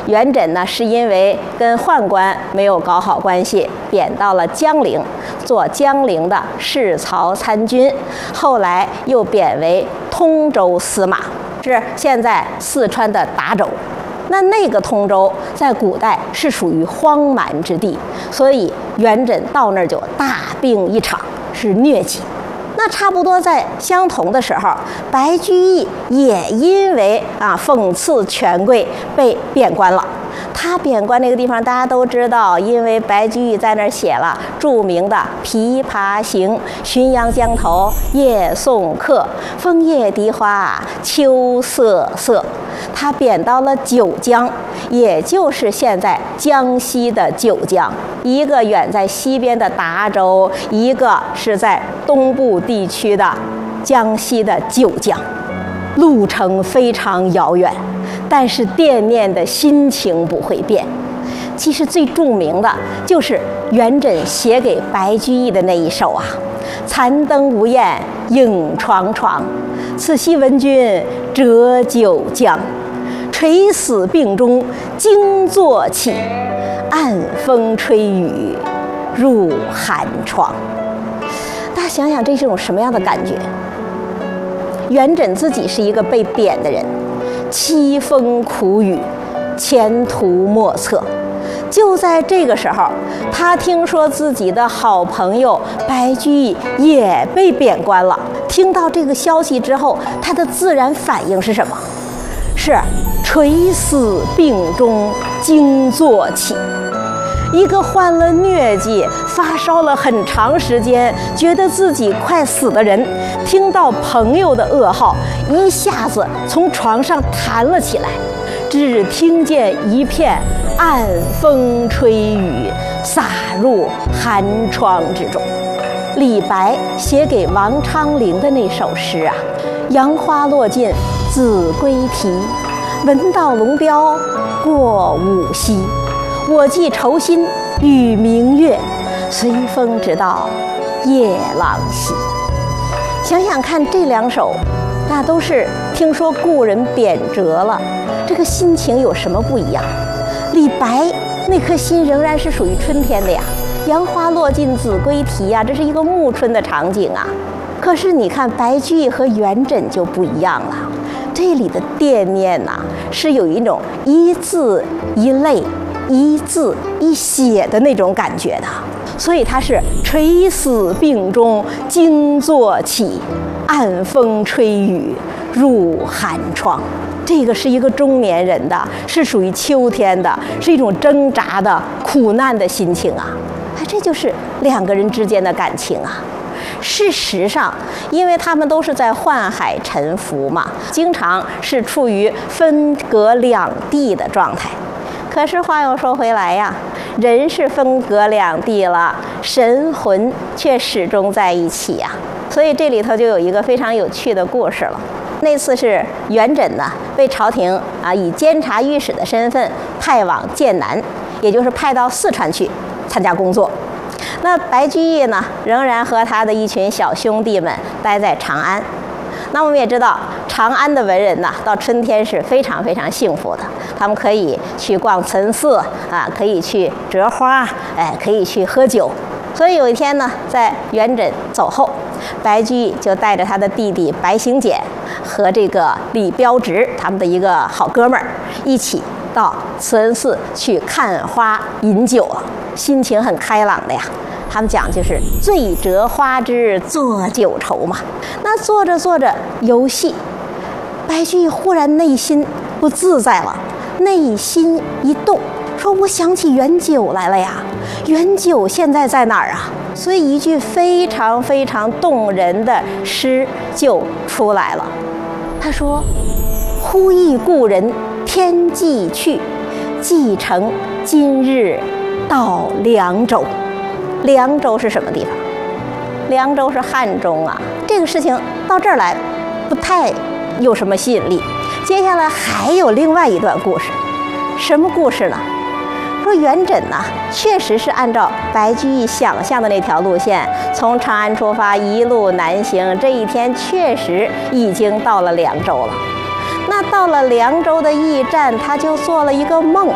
元稹呢是因为跟宦官没有搞好关系，贬到了江陵，做江陵的侍曹参军，后来又贬为通州司马，是现在四川的达州。那个通州在古代是属于荒蛮之地，所以元稹到那儿就大病一场，是疟疾。那差不多在相同的时候，白居易也因为讽刺权贵被贬官了。他贬官那个地方大家都知道，因为白居易在那儿写了著名的《琵琶行》：浔阳江头夜送客，枫叶荻花秋瑟瑟。他贬到了九江，也就是现在江西的九江，一个远在西边的达州，一个是在东部地区的江西的九江，路程非常遥远，但是惦念的心情不会变。其实最著名的就是元稹写给白居易的那一首残灯无焰影幢幢，此夕闻君折九江。垂死病中惊坐起，暗风吹雨入寒窗。大家想想这是种什么样的感觉？元稹自己是一个被贬的人，凄风苦雨，前途莫测。就在这个时候，他听说自己的好朋友白居易也被贬官了。听到这个消息之后，他的自然反应是什么？是垂死病中惊坐起。一个患了疟疾、发烧了很长时间，觉得自己快死的人，听到朋友的噩耗，一下子从床上弹了起来，只听见一片暗风吹雨，洒入寒窗之中。李白写给王昌龄的那首诗杨花落尽子规啼，闻道龙标过五溪。我寄愁心与明月，随风直到夜郎西。想想看，这两首那都是听说故人贬谪了，这个心情有什么不一样？李白那颗心仍然是属于春天的呀，杨花落尽子规啼这是一个暮春的场景可是你看白居易和元稹就不一样了，这里的惦念是有一种一字一泪一字一血的那种感觉的，所以他是垂死病中惊坐起，暗风吹雨入寒窗。这个是一个中年人的，是属于秋天的，是一种挣扎的苦难的心情这就是两个人之间的感情事实上，因为他们都是在宦海沉浮嘛，经常是处于分隔两地的状态。可是话又说回来人是分隔两地了，神魂却始终在一起所以这里头就有一个非常有趣的故事了。那次是元稹被朝廷以监察御史的身份派往剑南，也就是派到四川去参加工作。那白居易仍然和他的一群小兄弟们待在长安。那我们也知道，长安的文人到春天是非常非常幸福的，他们可以去逛岑寺可以去折花，可以去喝酒。所以有一天在元稹走后，白居易就带着他的弟弟白行简和这个李标直他们的一个好哥们儿一起到慈恩寺去看花饮酒心情很开朗的他们讲就是醉折花枝作酒愁嘛。那做着做着游戏，白居易忽然内心不自在了，内心一动，说我想起元九来了元九现在在哪儿所以一句非常非常动人的诗就出来了。他说：忽忆故人天际去，寄程今日到凉州。凉州是什么地方？凉州是汉中这个事情到这儿来不太有什么吸引力。接下来还有另外一段故事，什么故事呢？说元稹确实是按照白居易想象的那条路线，从长安出发一路南行，这一天确实已经到了凉州了。那到了凉州的驿站，他就做了一个梦。